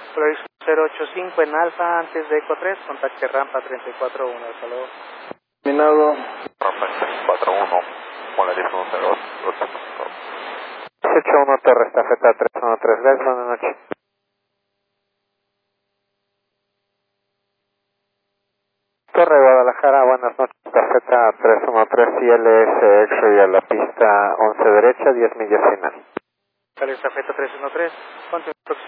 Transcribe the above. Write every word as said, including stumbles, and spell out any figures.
Flores cero ocho cinco en Alfa, antes de Eco tres, contacte rampa treinta y cuatro uno, hasta luego. Terminado. Rampa treinta y cuatro uno, Polaris uno cero dos, ruta ocho uno Torres, tarjeta tres uno tres, gracias, buenas noches. Torre Guadalajara, buenas noches, tarjeta tres uno tres I L S X-ray a la pista once derecha, diez millas final. Flores tarjeta tres uno tres, ponte